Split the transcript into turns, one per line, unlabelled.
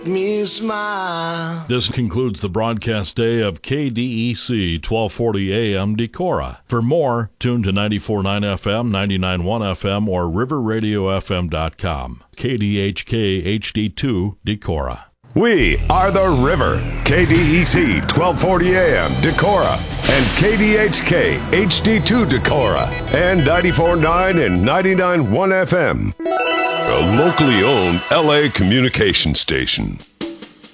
Me smile.
This concludes the broadcast day of KDEC 1240 AM Decorah. For more, tune to 94.9 FM, 99.1 FM, or riverradiofm.com. KDHK HD2 Decorah.
We are the River, KDEC 1240 AM Decorah, and KDHK HD2 Decorah, and 94.9 and 99.1 FM. A locally owned LA communication station.